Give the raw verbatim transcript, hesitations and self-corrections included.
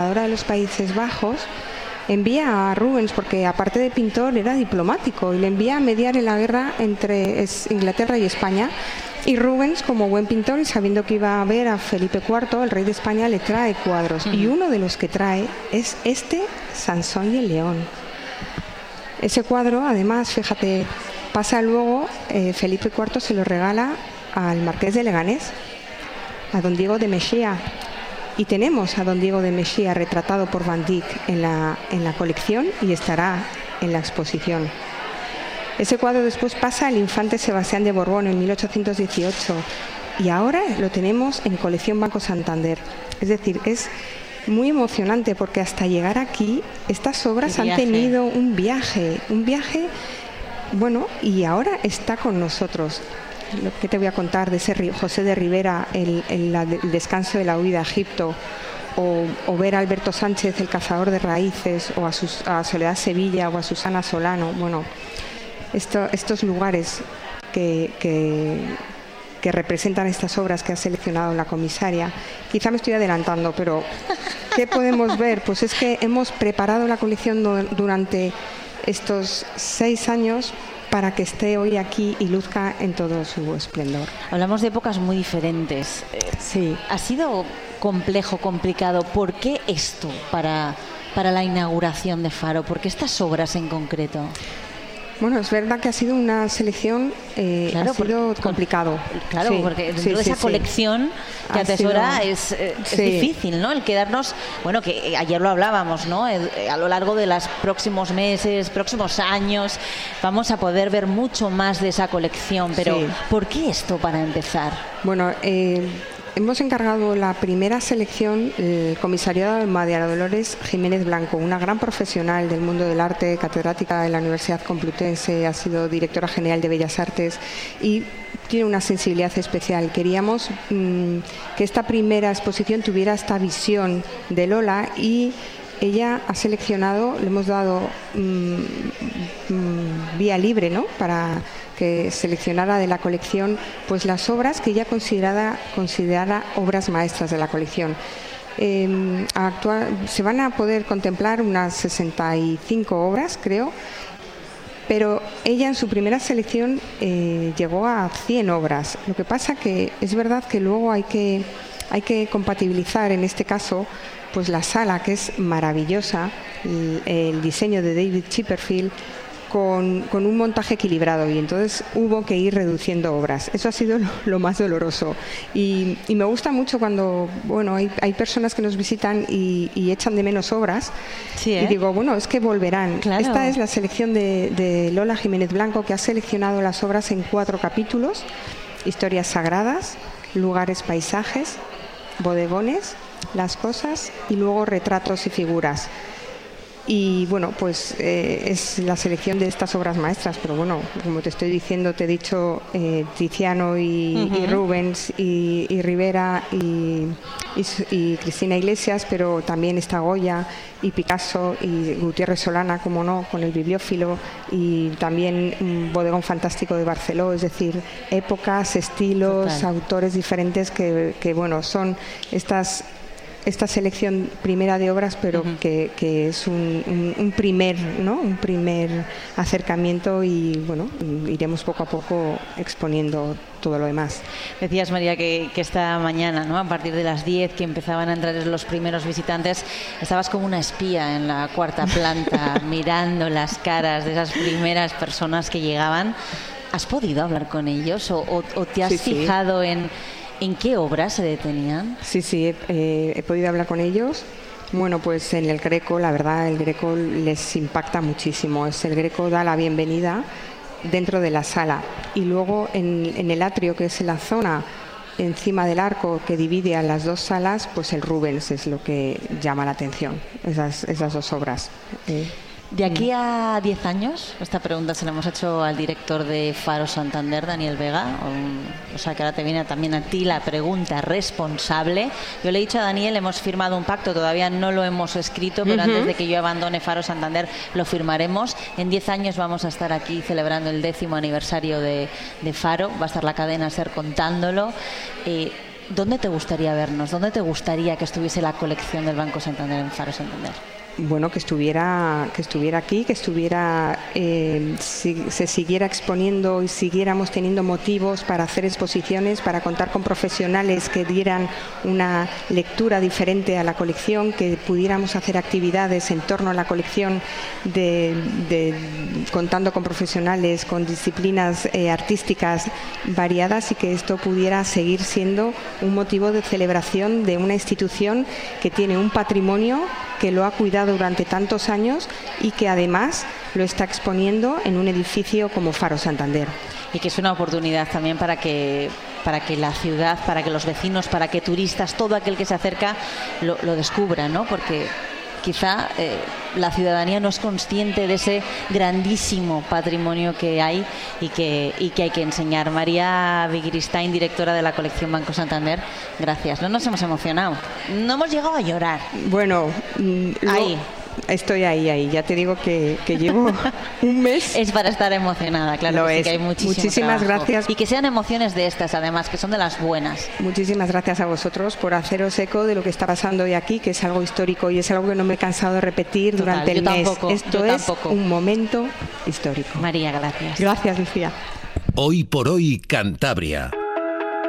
de los Países Bajos envía a Rubens, porque aparte de pintor era diplomático, y le envía a mediar en la guerra entre Inglaterra y España. Y Rubens, como buen pintor y sabiendo que iba a ver a Felipe cuarto, el rey de España, le trae cuadros. Uh-huh. Y uno de los que trae es este Sansón y el león. Ese cuadro, además, fíjate, pasa luego, eh, Felipe cuarto se lo regala al marqués de Leganés, a don Diego de Mexía. Y tenemos a don Diego de Mexía retratado por Van Dyck en la, en la colección y estará en la exposición. Ese cuadro después pasa al infante Sebastián de Borbón en mil ochocientos dieciocho y ahora lo tenemos en colección Banco Santander. Es decir, es muy emocionante porque hasta llegar aquí estas obras han tenido un viaje, un viaje, bueno, y ahora está con nosotros. Lo que te voy a contar de ese José de Rivera, el, el, el descanso de la huida a Egipto, o, o ver a Alberto Sánchez, el cazador de raíces, o a, sus, a Soledad Sevilla o a Susana Solano. Bueno, esto, estos lugares que, que, que representan estas obras que ha seleccionado la comisaria. Quizá me estoy adelantando, pero ¿qué podemos ver? Pues es que hemos preparado la colección durante estos seis años para que esté hoy aquí y luzca en todo su esplendor. Hablamos de épocas muy diferentes. Sí. ¿Ha sido complejo, complicado? ¿Por qué esto para, para la inauguración de Faro? ¿Por qué estas obras en concreto? Bueno, es verdad que ha sido una selección, eh, claro, ha sido por, complicado. Claro, sí, porque dentro sí, de esa sí, colección sí. que atesora sido, es, es sí. difícil, ¿no? El quedarnos, bueno, que ayer lo hablábamos, ¿no? A lo largo de los próximos meses, próximos años, vamos a poder ver mucho más de esa colección. Pero, sí. ¿por qué esto para empezar? Bueno, eh... hemos encargado la primera selección, el comisariado de María Dolores Jiménez Blanco, una gran profesional del mundo del arte, catedrática de la Universidad Complutense, ha sido directora general de Bellas Artes y tiene una sensibilidad especial. Queríamos mmm, que esta primera exposición tuviera esta visión de Lola y ella ha seleccionado, le hemos dado mmm, mmm, vía libre, ¿no?, para que seleccionara de la colección pues las obras que ella considerada considera obras maestras de la colección. Eh, actual, se van a poder contemplar unas sesenta y cinco obras, creo, pero ella en su primera selección eh, llegó a cien obras. Lo que pasa que es verdad que luego hay que hay que compatibilizar en este caso pues la sala, que es maravillosa, el, el diseño de David Chipperfield, Con, con un montaje equilibrado, y entonces hubo que ir reduciendo obras. Eso ha sido lo, lo más doloroso y, y me gusta mucho cuando bueno hay, hay personas que nos visitan y, y echan de menos obras. Sí, ¿eh? Y digo, bueno, es que volverán. Claro. Esta es la selección de, de Lola Jiménez Blanco, que ha seleccionado las obras en cuatro capítulos: historias sagradas, lugares, paisajes, bodegones, las cosas y luego retratos y figuras. Y bueno, pues eh, es la selección de estas obras maestras, pero bueno, como te estoy diciendo, te he dicho eh, Tiziano y, uh-huh. y Rubens y, y Rivera y, y, y Cristina Iglesias, pero también está Goya y Picasso y Gutiérrez Solana, como no, con el bibliófilo, y también un bodegón fantástico de Barceló. Es decir, épocas, estilos, Total. autores diferentes que, que bueno, son estas esta selección primera de obras, pero uh-huh. que, que es un, un, un primer, ¿no? un primer acercamiento, y bueno, iremos poco a poco exponiendo todo lo demás. Decías, María, que, que esta mañana, ¿no?, a partir de las diez, que empezaban a entrar los primeros visitantes, estabas como una espía en la cuarta planta mirando las caras de esas primeras personas que llegaban. ¿Has podido hablar con ellos o, o, o te has sí, fijado sí. en ¿En qué obras se detenían? Sí, sí, he, eh, he podido hablar con ellos. Bueno, pues en el Greco, la verdad, el Greco les impacta muchísimo. Es el Greco da la bienvenida dentro de la sala. Y luego en, en el atrio, que es la zona encima del arco que divide a las dos salas, pues el Rubens es lo que llama la atención, esas, esas dos obras. Eh, De aquí a diez años, esta pregunta se la hemos hecho al director de Faro Santander, Daniel Vega, o, o sea que ahora te viene también a ti la pregunta responsable. Yo le he dicho a Daniel, hemos firmado un pacto, todavía no lo hemos escrito, pero uh-huh. antes de que yo abandone Faro Santander lo firmaremos. En diez años vamos a estar aquí celebrando el décimo aniversario de, de Faro, va a estar la cadena SER contándolo. Eh, ¿dónde te gustaría vernos? ¿Dónde te gustaría que estuviese la colección del Banco Santander en Faro Santander? Bueno, que estuviera, que estuviera aquí, que estuviera, eh, si, se siguiera exponiendo y siguiéramos teniendo motivos para hacer exposiciones, para contar con profesionales que dieran una lectura diferente a la colección, que pudiéramos hacer actividades en torno a la colección, de, de, contando con profesionales, con disciplinas eh, artísticas variadas, y que esto pudiera seguir siendo un motivo de celebración de una institución que tiene un patrimonio, que lo ha cuidado durante tantos años y que además lo está exponiendo en un edificio como Faro Santander. Y que es una oportunidad también para que para que la ciudad, para que los vecinos, para que turistas, todo aquel que se acerca lo, lo descubra, ¿no? Porque quizá eh, la ciudadanía no es consciente de ese grandísimo patrimonio que hay y que, y que hay que enseñar. María Wittgenstein, directora de la colección Banco Santander, gracias. No nos hemos emocionado, no hemos llegado a llorar. Bueno, ahí. Estoy ahí, ahí. Ya te digo que, que llevo un mes. Es para estar emocionada, claro. Lo que sí, es. Que hay muchísimo Muchísimas trabajo. gracias. Y que sean emociones de estas, además, que son de las buenas. Muchísimas gracias a vosotros por haceros eco de lo que está pasando hoy aquí, que es algo histórico y es algo que no me he cansado de repetir Total, durante el yo mes. tampoco, Esto yo es tampoco. un momento histórico. María, gracias. Gracias, Lucía. Hoy por hoy, Cantabria.